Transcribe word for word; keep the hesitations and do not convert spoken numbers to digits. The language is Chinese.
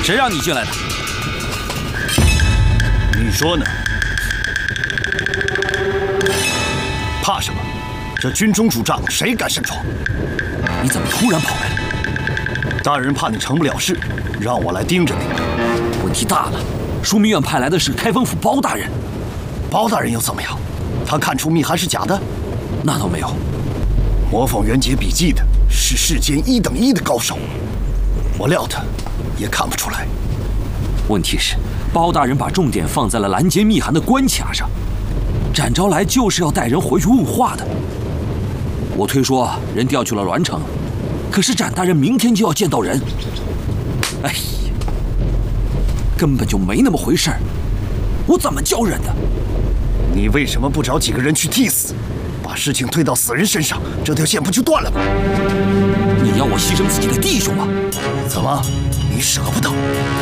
谁让你进来的？ 你说呢？怕什么？这军中主帐，谁敢擅闯？ 你怎么突然跑来了？ 大人怕你成不了事，让我来盯着你。 问题大了，枢密院派来的是开封府包大人。 包大人又怎么样？他看出密函是假的？ 那倒没有。 模仿袁杰笔记的是世间一等一的高手，我料他也看不出来。 问题是，包大人把重点放在了拦截密函的关卡上。展昭来就是要带人回去问话的。我推说人调去了栾城，可是展大人明天就要见到人。哎呀，根本就没那么回事儿，我怎么叫人呢？ 你为什么不找几个人去替死，把事情推到死人身上，这条线不就断了吗？ 你要我牺牲自己的弟兄吗？ 怎么，你舍不得？